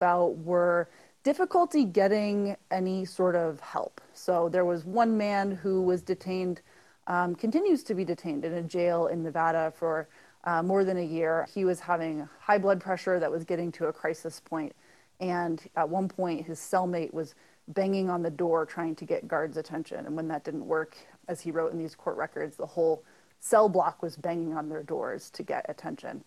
about were difficulty getting any sort of help. So there was one man who was detained, continues to be detained in a jail in Nevada for more than a year. He was having high blood pressure that was getting to a crisis point. And at one point, his cellmate was banging on the door trying to get guards' attention. And when that didn't work, as he wrote in these court records, the whole cell block was banging on their doors to get attention.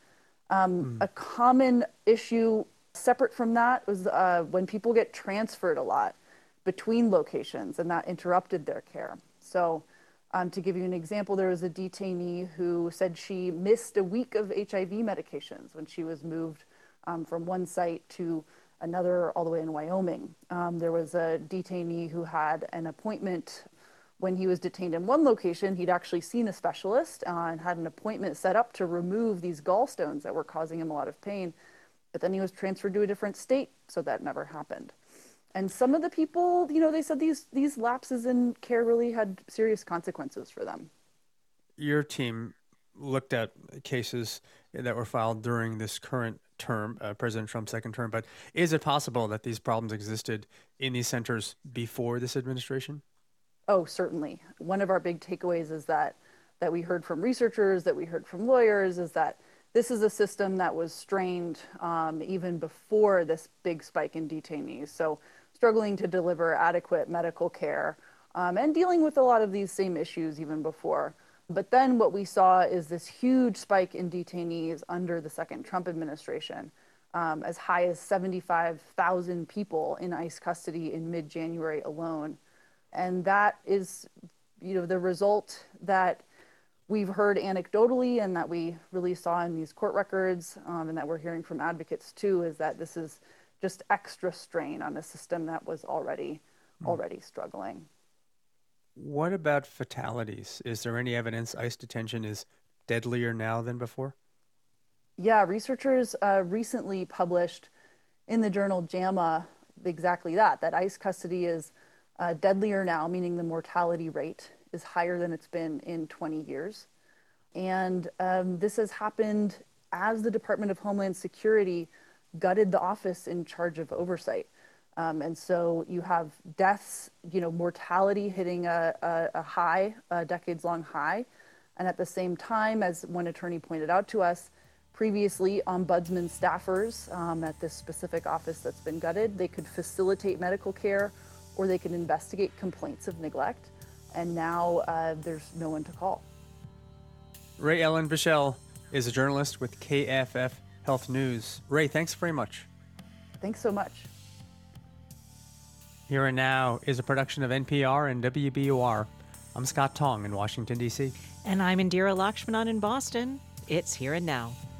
A common issue separate from that was when people get transferred a lot between locations, and that interrupted their care. So to give you an example, there was a detainee who said she missed a week of HIV medications when she was moved from one site to another all the way in Wyoming. There was a detainee who had an appointment when he was detained in one location. He'd actually seen a specialist and had an appointment set up to remove these gallstones that were causing him a lot of pain. But then he was transferred to a different state, so that never happened. And some of the people, they said these lapses in care really had serious consequences for them. Your team looked at cases that were filed during this current term, President Trump's second term, but is it possible that these problems existed in these centers before this administration? Oh, certainly. One of our big takeaways is that we heard from researchers, that we heard from lawyers, is that this is a system that was strained even before this big spike in detainees. So struggling to deliver adequate medical care and dealing with a lot of these same issues even before. But then what we saw is this huge spike in detainees under the second Trump administration, as high as 75,000 people in ICE custody in mid-January alone. And that is, the result that we've heard anecdotally and that we really saw in these court records and that we're hearing from advocates too, is that this is just extra strain on a system that was already struggling. What about fatalities? Is there any evidence ICE detention is deadlier now than before? Yeah, researchers recently published in the journal JAMA exactly that ICE custody is deadlier now, meaning the mortality rate is higher than it's been in 20 years. And this has happened as the Department of Homeland Security gutted the office in charge of oversight. And so you have deaths, mortality hitting a high, a decades-long high. And at the same time, as one attorney pointed out to us, previously ombudsman staffers at this specific office that's been gutted, they could facilitate medical care or they could investigate complaints of neglect. And now there's no one to call. Rae Ellen Bichell is a journalist with KFF Health News. Rae, thanks very much. Thanks so much. Here and Now is a production of NPR and WBUR. I'm Scott Tong in Washington, D.C. And I'm Indira Lakshmanan in Boston. It's Here and Now.